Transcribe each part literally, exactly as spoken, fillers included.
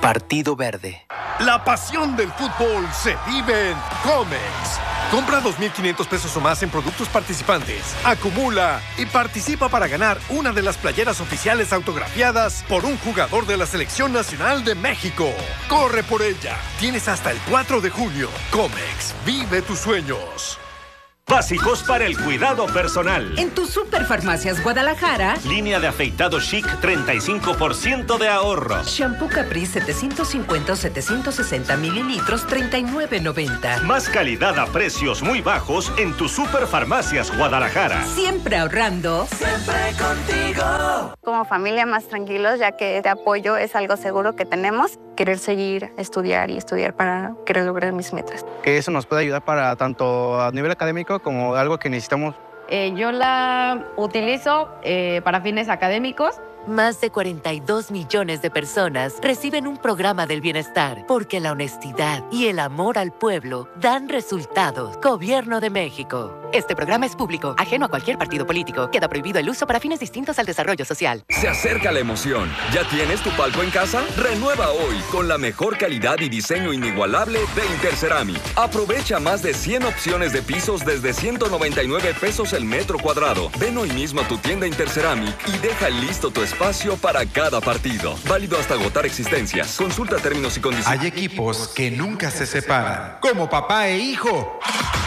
Partido Verde. La pasión del fútbol se vive en Comex. Compra dos mil quinientos pesos o más en productos participantes. Acumula y participa para ganar una de las playeras oficiales autografiadas por un jugador de la Selección Nacional de México. Corre por ella. Tienes hasta el cuatro de junio. Comex, vive tus sueños. Básicos para el cuidado personal. En tu Superfarmacias Guadalajara, línea de afeitado Chic, treinta y cinco por ciento de ahorro. Shampoo Caprice setecientos cincuenta o setecientos sesenta mililitros, treinta y nueve noventa. Más calidad a precios muy bajos en tu Superfarmacias Guadalajara. Siempre ahorrando. Siempre contigo. Como familia más tranquilos, ya que este apoyo es algo seguro que tenemos. Querer seguir, estudiar y estudiar para querer lograr mis metas. Que eso nos puede ayudar para tanto a nivel académico como algo que necesitamos. Eh, yo la utilizo eh, para fines académicos. Más de cuarenta y dos millones de personas reciben un programa del bienestar porque la honestidad y el amor al pueblo dan resultados. Gobierno de México. Este programa es público, ajeno a cualquier partido político. Queda prohibido el uso para fines distintos al desarrollo social. Se acerca la emoción. ¿Ya tienes tu palco en casa? Renueva hoy con la mejor calidad y diseño inigualable de Interceramic. Aprovecha más de cien opciones de pisos desde ciento noventa y nueve pesos el metro cuadrado. Ven hoy mismo a tu tienda Interceramic y deja listo tu espacio espacio para cada partido. Válido hasta agotar existencias. Consulta términos y condiciones. Hay equipos que nunca se separan, como papá e hijo.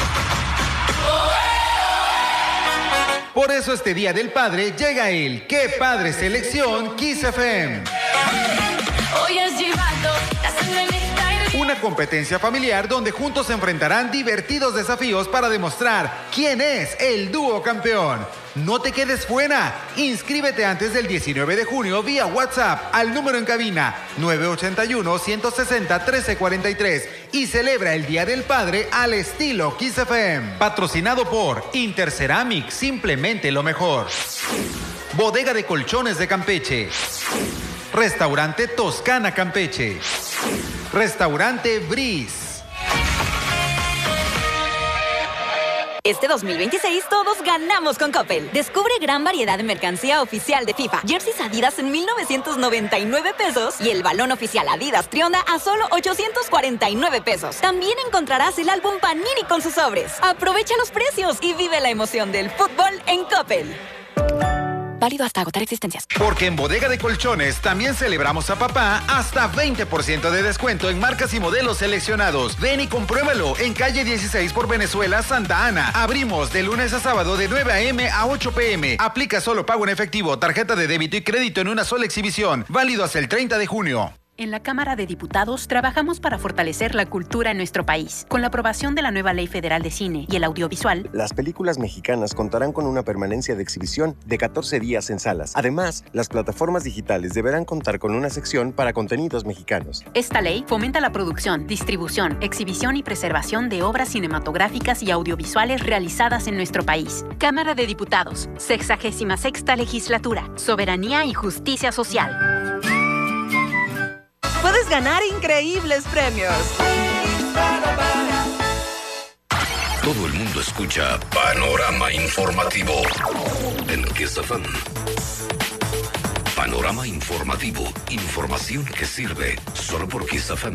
Por eso este Día del Padre llega el ¡Qué Padre Selección Kiss F M! Hoy has llevado la sangre en esta herida. Una competencia familiar donde juntos se enfrentarán divertidos desafíos para demostrar quién es el dúo campeón. No te quedes fuera. Inscríbete antes del diecinueve de junio vía WhatsApp al número en cabina nueve ocho uno, uno seis cero, uno tres cuatro tres y celebra el Día del Padre al estilo Kiss F M. Patrocinado por Interceramic, simplemente lo mejor. Bodega de Colchones de Campeche. Restaurante Toscana Campeche. Restaurante Breeze. Este dos mil veintiséis todos ganamos con Coppel. Descubre gran variedad de mercancía oficial de FIFA. Jerseys Adidas en mil novecientos noventa y nueve pesos y el balón oficial Adidas Trionda a solo ochocientos cuarenta y nueve pesos. También encontrarás el álbum Panini con sus sobres. Aprovecha los precios y vive la emoción del fútbol en Coppel. Válido hasta agotar existencias. Porque en Bodega de Colchones también celebramos a papá hasta veinte por ciento de descuento en marcas y modelos seleccionados. Ven y compruébalo en calle dieciséis por Venezuela, Santa Ana. Abrimos de lunes a sábado de nueve a eme a ocho pe eme. Aplica solo pago en efectivo, tarjeta de débito y crédito en una sola exhibición. Válido hasta el treinta de junio. En la Cámara de Diputados trabajamos para fortalecer la cultura en nuestro país. Con la aprobación de la nueva Ley Federal de Cine y el Audiovisual, las películas mexicanas contarán con una permanencia de exhibición de catorce días en salas. Además, las plataformas digitales deberán contar con una sección para contenidos mexicanos. Esta ley fomenta la producción, distribución, exhibición y preservación de obras cinematográficas y audiovisuales realizadas en nuestro país. Cámara de Diputados, sexagésima sexta legislatura, soberanía y justicia social. Puedes ganar increíbles premios. Todo el mundo escucha Panorama Informativo en Kiss F M. Panorama Informativo. Información que sirve solo por Kiss F M.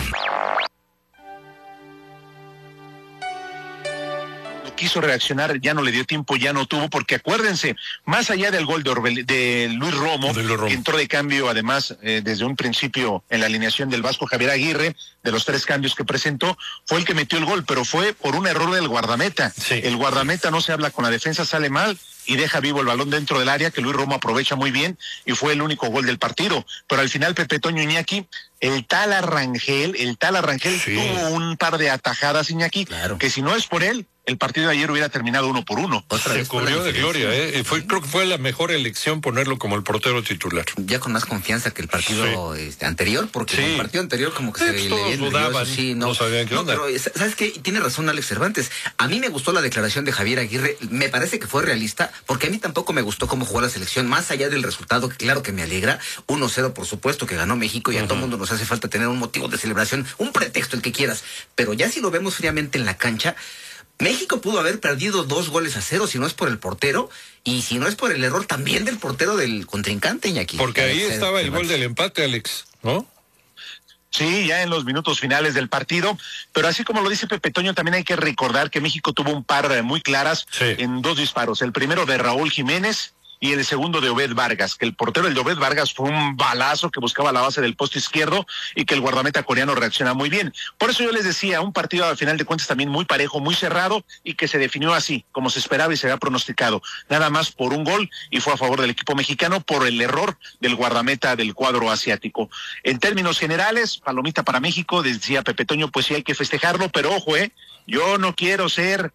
Quiso reaccionar, ya no le dio tiempo, ya no tuvo, porque acuérdense, más allá del gol de, Orbel, de Luis Romo, de Luis Romo, que entró de cambio además eh, desde un principio en la alineación del Vasco Javier Aguirre, de los tres cambios que presentó, fue el que metió el gol, pero fue por un error del guardameta. Sí. El guardameta no se habla con la defensa, sale mal y deja vivo el balón dentro del área, que Luis Romo aprovecha muy bien y fue el único gol del partido. Pero al final Pepe Toño Iñaki, el tal Arrangel, el tal Arrangel sí. tuvo un par de atajadas, Iñaki, claro. que si no es por él, el partido de ayer hubiera terminado uno por uno. Otra Se cubrió de gloria, ¿eh? Fue, creo que fue la mejor elección ponerlo como el portero titular. Ya con más confianza que el partido sí. este, anterior, porque sí. en el partido anterior como que sí, se pues le todos dudaban, sí, no, no sabían qué no, onda. Pero, ¿sabes qué? Tiene razón Alex Cervantes. A mí me gustó la declaración de Javier Aguirre, me parece que fue realista, porque a mí tampoco me gustó cómo jugó la selección, más allá del resultado, que claro que me alegra, uno cero por supuesto que ganó México y uh-huh. a todo mundo nos hace falta tener un motivo de celebración, un pretexto, el que quieras, pero ya si lo vemos fríamente en la cancha, México pudo haber perdido dos goles a cero si no es por el portero y si no es por el error también del portero del contrincante, Iñaki. Porque ahí estaba el gol del empate, Alex, ¿no? Sí, ya en los minutos finales del partido, pero así como lo dice Pepe Toño, también hay que recordar que México tuvo un par muy claras sí. en dos disparos, el primero de Raúl Jiménez y el segundo de Obed Vargas, que el portero, el de Obed Vargas, fue un balazo que buscaba la base del poste izquierdo y que el guardameta coreano reacciona muy bien. Por eso yo les decía, un partido al final de cuentas también muy parejo, muy cerrado y que se definió así, como se esperaba y se había pronosticado, nada más por un gol y fue a favor del equipo mexicano por el error del guardameta del cuadro asiático. En términos generales, palomita para México, decía Pepe Toño, pues sí hay que festejarlo, pero ojo, eh, yo no quiero ser,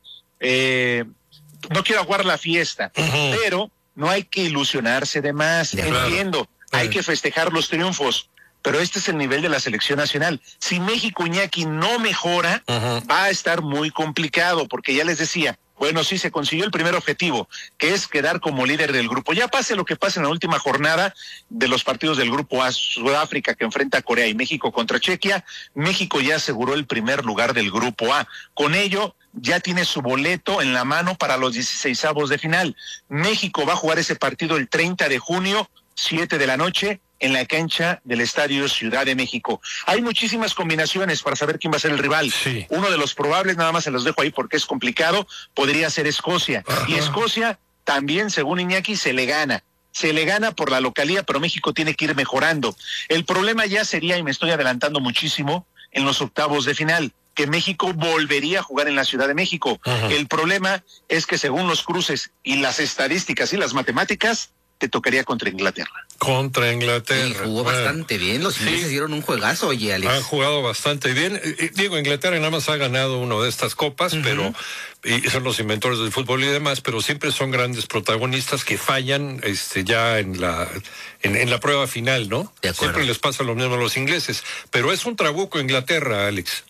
eh, no quiero aguar la fiesta, uh-huh. pero no hay que ilusionarse de más, de entiendo, claro. hay que festejar los triunfos, pero este es el nivel de la selección nacional. Si México, Iñaki, no mejora, uh-huh. va a estar muy complicado, porque ya les decía, bueno, sí se consiguió el primer objetivo, que es quedar como líder del grupo. Ya pase lo que pase en la última jornada de los partidos del grupo A, Sudáfrica que enfrenta a Corea y México contra Chequia, México ya aseguró el primer lugar del grupo A. Con ello, ya tiene su boleto en la mano para los dieciseisavos de final. México va a jugar ese partido el treinta de junio, siete de la noche, en la cancha del Estadio Ciudad de México. Hay muchísimas combinaciones para saber quién va a ser el rival. Sí. Uno de los probables, nada más se los dejo ahí porque es complicado, podría ser Escocia. Ajá. Y Escocia también, según Iñaki, se le gana. Se le gana por la localía, pero México tiene que ir mejorando. El problema ya sería, y me estoy adelantando muchísimo, en los octavos de final, que México volvería a jugar en la Ciudad de México. Ajá. El problema es que según los cruces y las estadísticas y las matemáticas, te tocaría contra Inglaterra. Contra Inglaterra. Sí, jugó bueno, bastante bien, los ingleses sí. dieron un juegazo, oye, Alex. Han jugado bastante bien. Digo, Inglaterra nada más ha ganado uno de estas copas, uh-huh. pero y son los inventores del fútbol y demás, pero siempre son grandes protagonistas que fallan este ya en la en, en la prueba final, ¿no? De acuerdo. Siempre les pasa lo mismo a los ingleses, pero es un trabuco Inglaterra, Alex.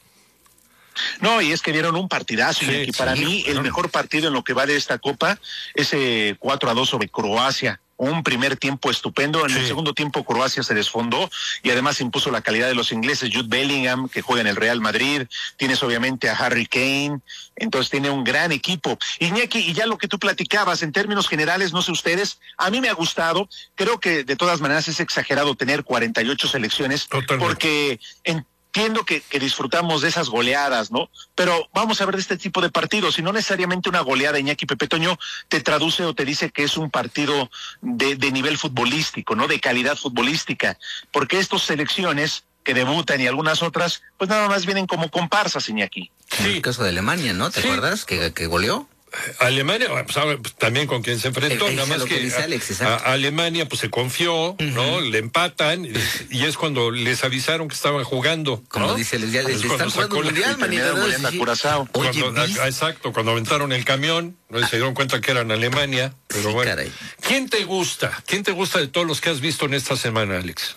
No, y es que dieron un partidazo, sí, y para sí, mí el no. mejor partido en lo que va de esta copa es eh, cuatro a dos sobre Croacia. Un primer tiempo estupendo, en sí. el segundo tiempo Croacia se desfondó y además impuso la calidad de los ingleses. Jude Bellingham, que juega en el Real Madrid, tienes obviamente a Harry Kane, entonces tiene un gran equipo. Iñaki, y ya lo que tú platicabas, en términos generales, no sé ustedes, a mí me ha gustado, creo que de todas maneras es exagerado tener cuarenta y ocho selecciones, totalmente. Porque en Entiendo que, que disfrutamos de esas goleadas, ¿no? Pero vamos a ver de este tipo de partidos, y no necesariamente una goleada, Iñaki Pepe Toño, te traduce o te dice que es un partido de, de nivel futbolístico, ¿no? De calidad futbolística, porque estas selecciones que debutan y algunas otras, pues nada más vienen como comparsas, Iñaki. Sí. En el caso de Alemania, ¿no? ¿Te sí. acuerdas? Que, que goleó. Alemania, pues, también con quien se enfrentó, el, el, nada más que, que Alex, a, a Alemania pues se confió, uh-huh. ¿no? Le empatan y, y es cuando les avisaron que estaban jugando, como ¿no? dice el día, les están jugando el mundial, manita. Oye, cuando, a, exacto, cuando aventaron el camión, no se dieron cuenta que eran Alemania, pero sí, bueno. Caray. ¿Quién te gusta? ¿Quién te gusta de todos los que has visto en esta semana, Alex?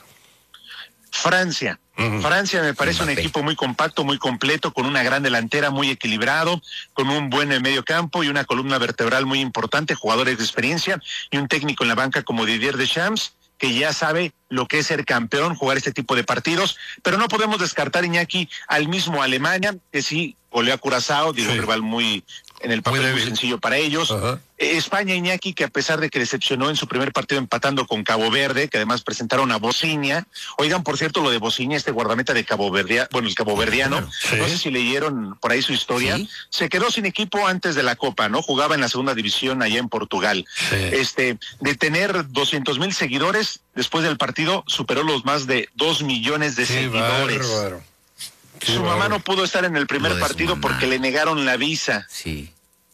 Francia. Uh-huh. Francia me parece Mbappé. Un equipo muy compacto, muy completo, con una gran delantera, muy equilibrado, con un buen medio campo y una columna vertebral muy importante, jugadores de experiencia y un técnico en la banca como Didier Deschamps, que ya sabe lo que es ser campeón, jugar este tipo de partidos, pero no podemos descartar, Iñaki, al mismo Alemania, que sí goleó a Curazao, digo, sí. un rival muy en el papel muy, muy sencillo para ellos. Uh-huh. eh, España, Iñaki, que a pesar de que decepcionó en su primer partido empatando con Cabo Verde, que además presentaron a Bociña, oigan, por cierto, lo de Bociña, este guardameta de Cabo Verde, bueno, el caboverdiano, sí. no sé si leyeron por ahí su historia, ¿sí? Se quedó sin equipo antes de la Copa, ¿no? Jugaba en la segunda división allá en Portugal. Sí. Este, de tener doscientos mil seguidores, después del partido superó los más de dos millones de Qué seguidores. Bárbaro. Su wow. mamá no pudo estar en el primer partido porque le negaron la visa. Sí.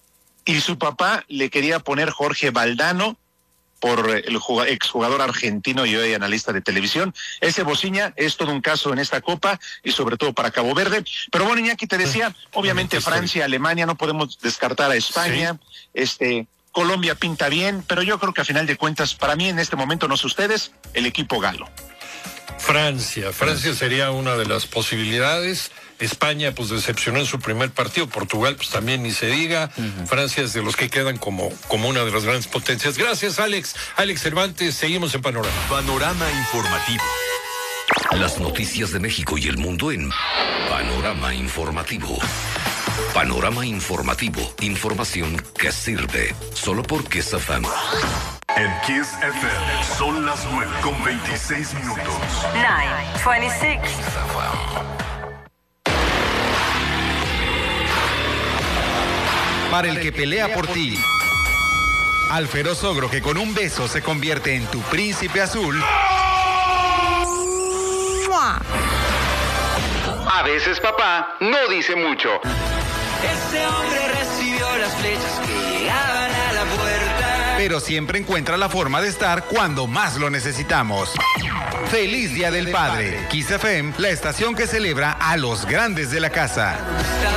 Y su papá le quería poner Jorge Valdano por el exjugador argentino y hoy analista de televisión. Ese Bociña es todo un caso en esta Copa y sobre todo para Cabo Verde. Pero bueno, Iñaki, te decía, obviamente Francia, Alemania, no podemos descartar a España. Sí. Este, Colombia pinta bien, pero yo creo que a final de cuentas, para mí en este momento, no sé ustedes, el equipo galo. Francia, Francia sería una de las posibilidades. España pues decepcionó en su primer partido, Portugal pues también ni se diga. Uh-huh. Francia es de los que quedan como, como una de las grandes potencias. Gracias, Alex. Alex Cervantes, seguimos en Panorama. Panorama Informativo. Las noticias de México y el mundo en Panorama Informativo. Panorama Informativo, información que sirve. Solo por Kiss F M. En Kiss F M son las nueve con veintiséis minutos. Nine, veintiséis. Para el que pelea por ti. Al feroz ogro que con un beso se convierte en tu príncipe azul. A veces papá no dice mucho. Ese hombre recibió las flechas que llegaban a la puerta. Pero siempre encuentra la forma de estar cuando más lo necesitamos. Feliz Día del Padre. Kiss F M, la estación que celebra a los grandes de la casa.